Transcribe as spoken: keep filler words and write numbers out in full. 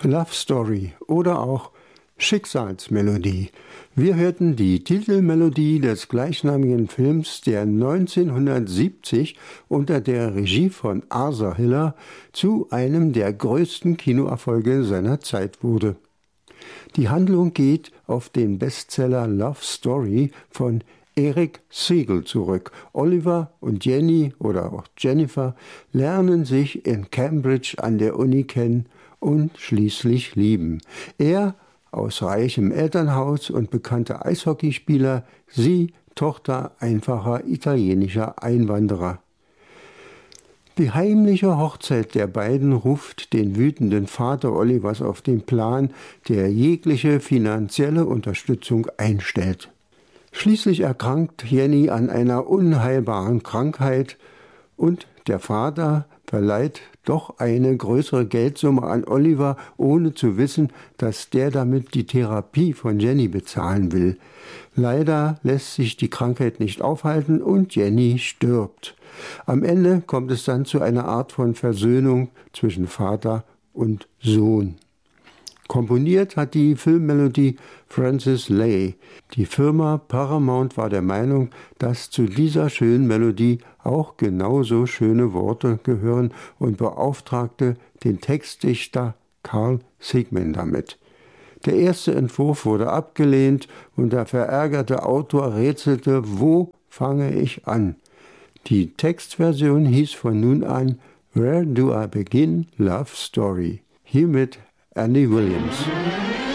Love Story oder auch Schicksalsmelodie. Wir hörten die Titelmelodie des gleichnamigen Films, der neunzehnhundertsiebzig unter der Regie von Arthur Hiller zu einem der größten Kinoerfolge seiner Zeit wurde. Die Handlung geht auf den Bestseller Love Story von Eric Siegel zurück. Oliver und Jenny oder auch Jennifer lernen sich in Cambridge an der Uni kennen und schließlich lieben. Er aus reichem Elternhaus und bekannter Eishockeyspieler, sie Tochter einfacher italienischer Einwanderer. Die heimliche Hochzeit der beiden ruft den wütenden Vater Olivers auf den Plan, der jegliche finanzielle Unterstützung einstellt. Schließlich erkrankt Jenny an einer unheilbaren Krankheit und der Vater verleiht doch eine größere Geldsumme an Oliver, ohne zu wissen, dass der damit die Therapie von Jenny bezahlen will. Leider lässt sich die Krankheit nicht aufhalten und Jenny stirbt. Am Ende kommt es dann zu einer Art von Versöhnung zwischen Vater und Sohn. Komponiert hat die Filmmelodie Francis Lay. Die Firma Paramount war der Meinung, dass zu dieser schönen Melodie auch genauso schöne Worte gehören und beauftragte den Textdichter Carl Sigman damit. Der erste Entwurf wurde abgelehnt und der verärgerte Autor rätselte, wo fange ich an? Die Textversion hieß von nun an Where Do I Begin Love Story? Hiermit Andy Williams.